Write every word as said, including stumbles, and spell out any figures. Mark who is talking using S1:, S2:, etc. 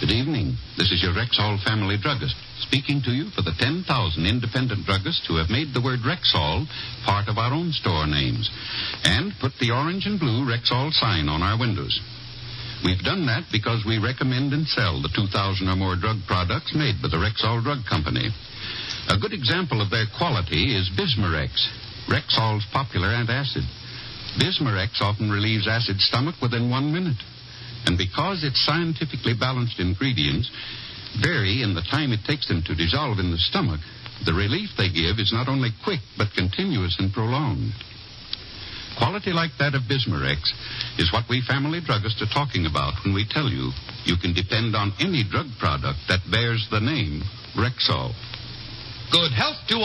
S1: Good evening. This is your Rexall family druggist, speaking to you for the ten thousand independent druggists who have made the word Rexall part of our own store names and put the orange and blue Rexall sign on our windows. We've done that because we recommend and sell the two thousand or more drug products made by the Rexall Drug Company. A good example of their quality is Bismarex, Rexall's popular antacid. Bismarex often relieves acid stomach within one minute. And because its scientifically balanced ingredients vary in the time it takes them to dissolve in the stomach, the relief they give is not only quick but continuous and prolonged. Quality like that of Bismarex is what we family druggists are talking about when we tell you you can depend on any drug product that bears the name Rexall.
S2: Good health to